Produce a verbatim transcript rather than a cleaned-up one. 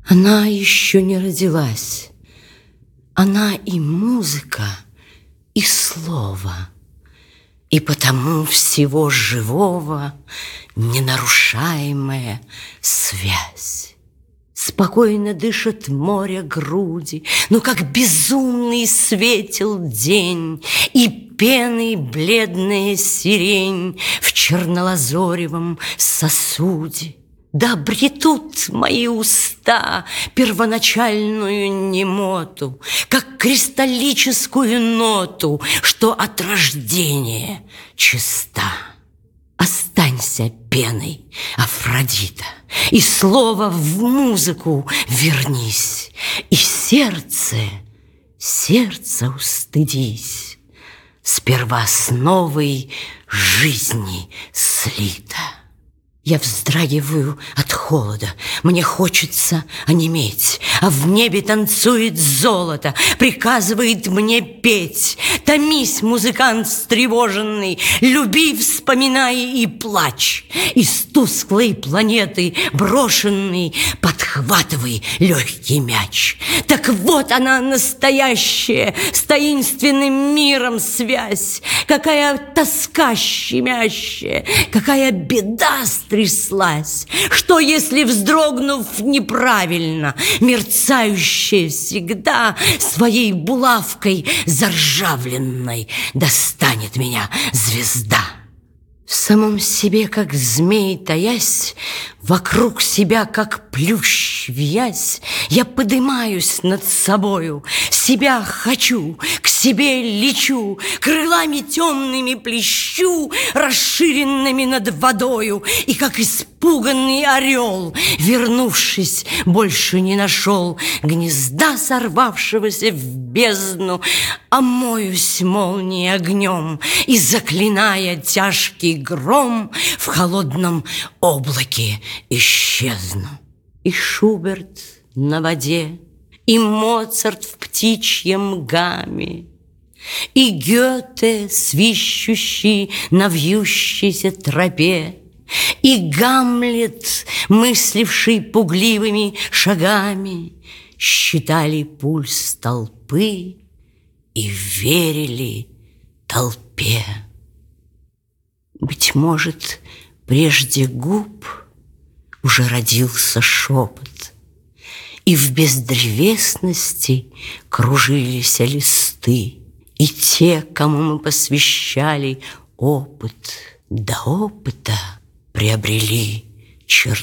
Она еще не родилась. Она и музыка, и слово, и потому всего живого ненарушаемая связь. Спокойно дышит море груди, но как безумный светил день, и пеной бледная сирень в чернолазоревом сосуде. Да обретут мои уста первоначальную немоту, как кристаллическую ноту, что от рождения чиста. Останься пеной, Афродита, и слово в музыку вернись, и сердце, сердце устыдись, сперва с новой жизни слито. Я вздрагиваю от холода, мне хочется онеметь, а в небе танцует золото, приказывает мне петь. Томись, музыкант встревоженный, люби, вспоминай и плачь. Из тусклой планеты брошенный подхватывай легкий мяч. Так вот она настоящая, с таинственным миром связь. Какая тоска щемящая, какая беда стряслась. Что, если, вздрогнув неправильно, мерцающая всегда своей булавкой заржавленной достанет меня звезда? В самом себе, как змей таясь, вокруг себя, как плющ виясь, я подымаюсь над собою, себя хочу, к себе лечу, крылами темными плещу, расширенными над водою, и как испуганный орел, вернувшись, больше не нашел гнезда, сорвавшегося в бездну, омоюсь молнией огнем и, заклиная тяжкий гром, в холодном облаке исчезну. И Шуберт на воде, и Моцарт в птичьем гамме, и Гёте, свищущий на вьющейся тропе, и Гамлет, мысливший пугливыми шагами, считали пульс толпы и верили толпе. Быть может, прежде губ уже родился шепот, и в бездревесности кружились листы, и те, кому мы посвящали опыт, до опыта приобрели черты.